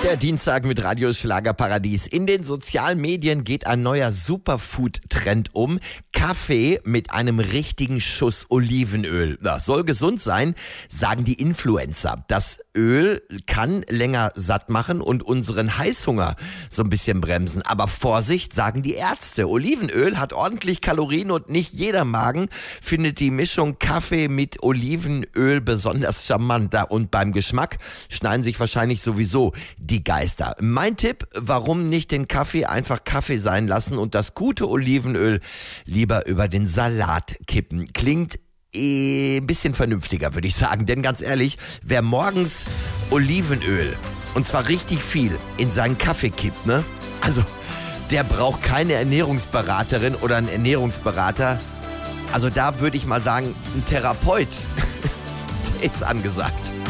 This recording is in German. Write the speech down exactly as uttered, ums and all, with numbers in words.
Der Dienstag mit Radio Schlagerparadies. In den sozialen Medien geht ein neuer Superfood-Trend um. Kaffee mit einem richtigen Schuss Olivenöl. Das soll gesund sein, sagen die Influencer. Das Öl kann länger satt machen und unseren Heißhunger so ein bisschen bremsen. Aber Vorsicht, sagen die Ärzte. Olivenöl hat ordentlich Kalorien und nicht jeder Magen findet die Mischung Kaffee mit Olivenöl besonders charmant. Und beim Geschmack schneiden sich wahrscheinlich sowieso die Geister. Mein Tipp, warum nicht den Kaffee einfach Kaffee sein lassen und das gute Olivenöl lieber über den Salat kippen. Klingt eh ein bisschen vernünftiger, würde ich sagen. Denn ganz ehrlich, wer morgens Olivenöl, und zwar richtig viel, in seinen Kaffee kippt, ne? Also, der braucht keine Ernährungsberaterin oder einen Ernährungsberater. Also da würde ich mal sagen, ein Therapeut, der ist angesagt.